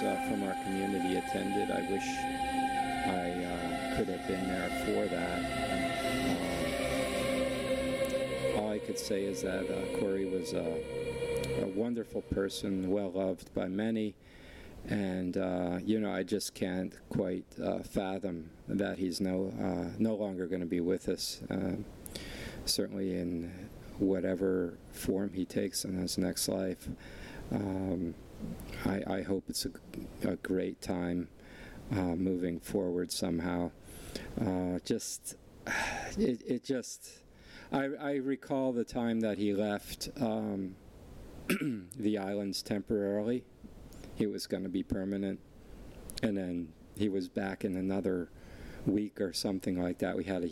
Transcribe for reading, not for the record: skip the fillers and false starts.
from our community attended. I wish I could have been there for that. All I could say is that Corey was a wonderful person, well-loved by many, and I just can't quite fathom that he's no longer going to be with us, certainly in whatever form he takes in his next life. I hope it's a great time moving forward somehow. I recall the time that he left the islands temporarily. He was going to be permanent, and then he was back in another week or something like that. We had a